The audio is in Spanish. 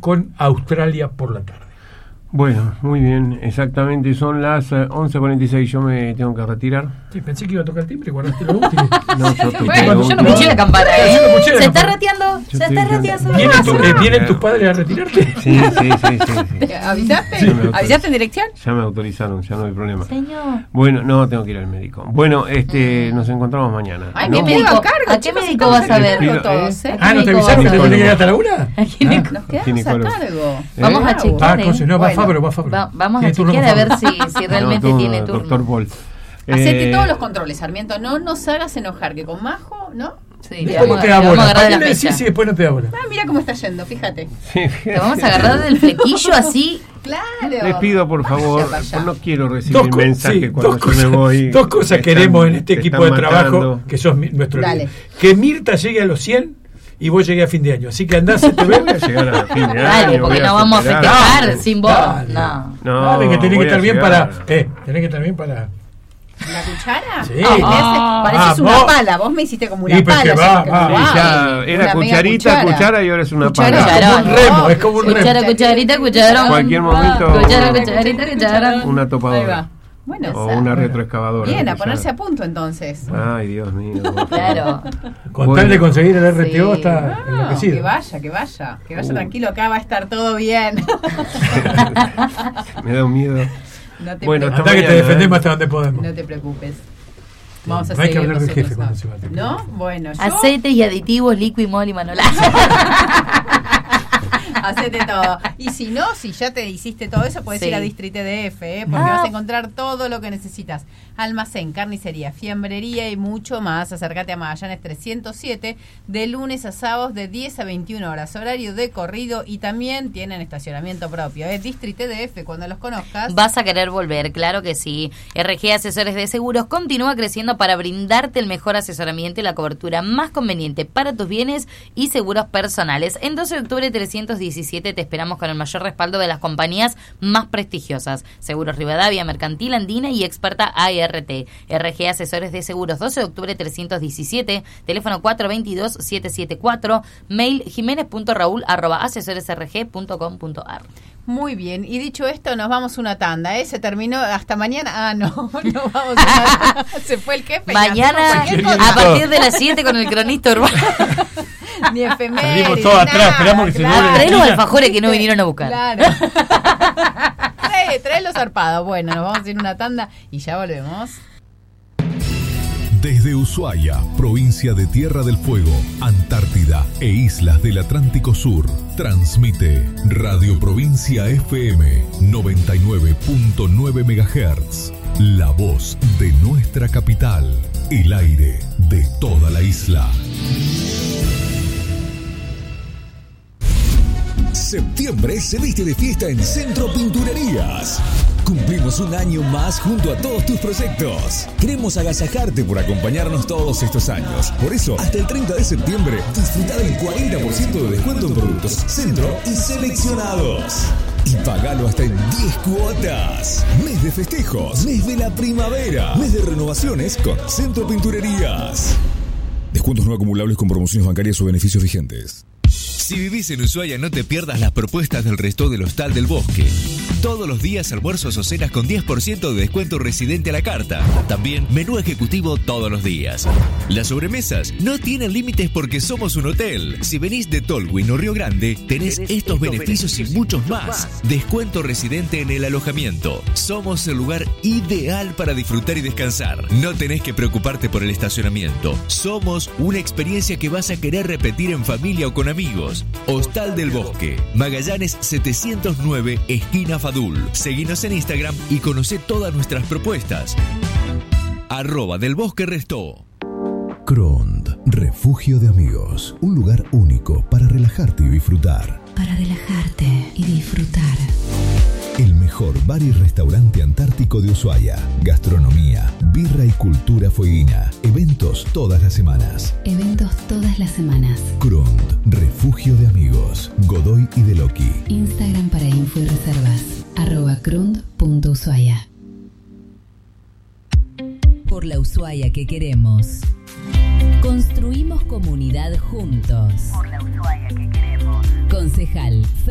con Australia por la tarde. Bueno, muy bien, exactamente, son las 11:46, yo me tengo que retirar. Sí, pensé que iba a tocar el timbre, guardaste lo útil. No, yo no escuché la campana, se está rateando, ¿Vienen tus padres a retirarte? Sí. ¿Avisaste? Sí. ¿Avisaste en dirección? Ya me autorizaron, ya no hay problema. Señor. Bueno, no, tengo que ir al médico. Bueno, nos encontramos mañana. Ay, ¿no? ¿qué médico? ¿A qué médico vas a ver? ¿no te avisaron que te tenés que ir hasta la 1? Nos quedamos a cargo. Vamos a chequear. Vamos a chequear a ver si realmente tiene turno. Doctor Paul. Hacete todos los controles, Sarmiento. No nos hagas enojar, que con Majo, ¿no? Sí, después no te da bola. ¿Para qué le decís si después no te da bola? Mira cómo está yendo, fíjate. Sí, te vamos a agarrar del flequillo así. Claro. Les pido, por favor, no quiero recibir mensajes cuando yo me voy. Dos cosas queremos en este equipo de trabajo, que sos nuestro líder. Que Mirta llegue a los 100 y vos llegué a fin de año. Así que andás, te veo. Voy a llegar a fin de año. Dale, porque no vamos a festejar sin vos. No. Dale, que tenés que estar bien para. Tenés que estar bien para. ¿La cuchara? Sí. Pareces una pala. Vos me hiciste como una pala. Era cuchara y ahora es una pala. Es como un remo. Cucharita. En cualquier momento. Cucharita. Una topadora. Bueno, o una retroexcavadora. Bien, a ponerse a punto entonces. Ay, Dios mío. Claro. Con tal de conseguir el RTO está enloquecido. Que vaya tranquilo, acá va a estar todo bien. Me da un miedo. No te bueno, hasta que te defendemos hasta donde podemos. No te preocupes. Vamos a no hay que hablar del jefe cuando se va. ¿No? Bueno, aceites y aditivos, Liquimol y Manolás. Hacete todo. Y si no, si ya te hiciste todo eso, puedes ir a Distrito DF, porque vas a encontrar todo lo que necesitas. Almacén, carnicería, fiambrería y mucho más. Acércate a Magallanes 307 de lunes a sábados de 10 a 21 horas. Horario de corrido y también tienen estacionamiento propio. Distrito DF, cuando los conozcas. Vas a querer volver, claro que sí. RG Asesores de Seguros continúa creciendo para brindarte el mejor asesoramiento y la cobertura más conveniente para tus bienes y seguros personales. En 12 de octubre 317 te esperamos con el mayor respaldo de las compañías más prestigiosas. Seguros Rivadavia, Mercantil Andina y Experta ART. RG Asesores de Seguros, 12 de octubre 317, teléfono 422-774, mail jimenez.raul@asesoresrg.com.ar. Muy bien, y dicho esto, nos vamos una tanda, se terminó, hasta mañana, no vamos a se fue el jefe. Mañana, a partir de las 7 con el cronista urbano. Ni efemérides. Salimos todos atrás, esperamos que se vuelva. Trae los alfajores que no vinieron a buscar. Claro. Trae los zarpados. Bueno, nos vamos a ir una tanda y ya volvemos. Desde Ushuaia, provincia de Tierra del Fuego, Antártida e islas del Atlántico Sur, transmite Radio Provincia FM 99.9 MHz, la voz de nuestra capital, el aire de toda la isla. Septiembre se viste de fiesta en Centro Pinturerías. Cumplimos un año más junto a todos tus proyectos. Queremos agasajarte por acompañarnos todos estos años. Por eso, hasta el 30 de septiembre, disfruta del 40% de descuento en productos Centro y seleccionados. Y pagalo hasta en 10 cuotas. Mes de festejos, mes de la primavera, mes de renovaciones con Centro Pinturerías. Descuentos no acumulables con promociones bancarias o beneficios vigentes. Si vivís en Ushuaia, no te pierdas las propuestas del Resto del Hostal del Bosque. Todos los días almuerzos o cenas con 10% de descuento residente a la carta. También menú ejecutivo todos los días. Las sobremesas no tienen límites porque somos un hotel. Si venís de Tolwyn o Río Grande, tenés estos beneficios y muchos más. Descuento residente en el alojamiento. Somos el lugar ideal para disfrutar y descansar. No tenés que preocuparte por el estacionamiento. Somos una experiencia que vas a querer repetir en familia o con amigos. Hostal del Bosque, Magallanes 709, esquina Fadul. Seguinos en Instagram y conocé todas nuestras propuestas. @delbosquerestó. Crond, refugio de amigos. Un lugar único para relajarte y disfrutar. Para relajarte y disfrutar. El mejor bar y restaurante antártico de Ushuaia. Gastronomía, birra y cultura fueguina. Eventos todas las semanas. Crond, refugio de amigos. Godoy y Deloqui. Instagram para info y reservas. @crond.ushuaia. Por la Ushuaia que queremos. Construimos comunidad juntos. Por la Ushuaia que queremos. Concejal